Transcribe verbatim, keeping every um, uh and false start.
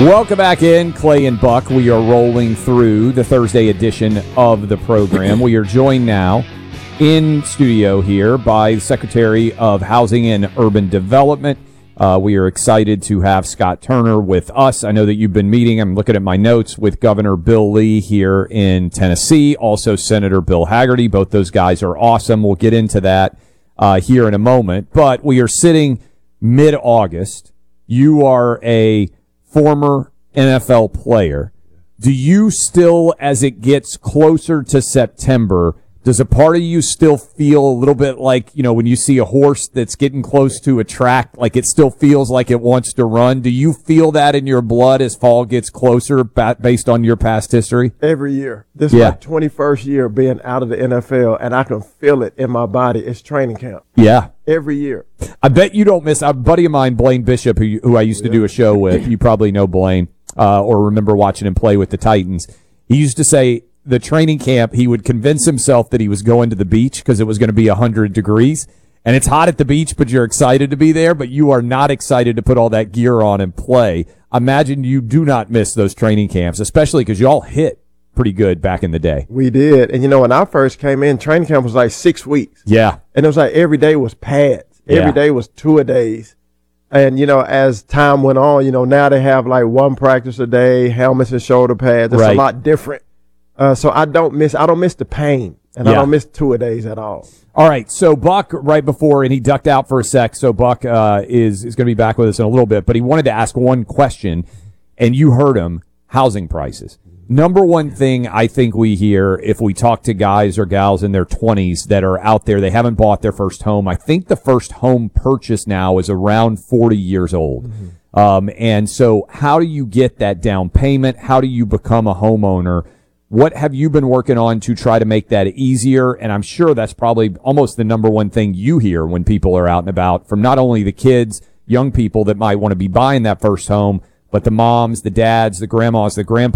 Welcome back in, Clay and Buck. We are rolling through the Thursday edition of the program. We are joined now in studio here by the Secretary of Housing and Urban Development. Uh, we are excited to have Scott Turner with us. I know that you've been meeting, I'm looking at my notes, with Governor Bill Lee here in Tennessee, also Senator Bill Hagerty. Both those guys are awesome. We'll get into that uh, here in a moment. But we are sitting mid-August. You are a former N F L player. Do you still, as it gets closer to September, does a part of you still feel a little bit like, you know, when you see a horse that's getting close to a track, like it still feels like it wants to run? Do you feel that in your blood as fall gets closer based on your past history? Every year. This is yeah. my twenty-first year being out of the N F L, and I can feel it in my body. It's training camp. Yeah. Every year. I bet you don't miss. A buddy of mine, Blaine Bishop, who, who I used to yeah. do a show with, you probably know Blaine, uh, or remember watching him play with the Titans. He used to say the training camp, he would convince himself that he was going to the beach because it was going to be one hundred degrees. And it's hot at the beach, but you're excited to be there, but you are not excited to put all that gear on and play. Imagine you do not miss those training camps, especially because you all hit pretty good back in the day. We did. And, you know, when I first came in, training camp was like six weeks. Yeah. And it was like every day was pads. Every yeah. day was two-a-days. And, you know, as time went on, you know, now they have like one practice a day, helmets and shoulder pads. It's right. a lot different. Uh, so I don't miss, I don't miss the pain. And yeah. I don't miss two-a-days at all. All right, so Buck, right before, and he ducked out for a sec, so Buck uh, is, is going to be back with us in a little bit, but he wanted to ask one question, and you heard him, housing prices. Number one thing I think we hear if we talk to guys or gals in their twenties that are out there, they haven't bought their first home. I think the first home purchase now is around forty years old. Mm-hmm. Um, and so how do you get that down payment? How do you become a homeowner? What have you been working on to try to make that easier? And I'm sure that's probably almost the number one thing you hear when people are out and about from not only the kids, young people that might want to be buying that first home, but the moms, the dads, the grandmas, the grandpas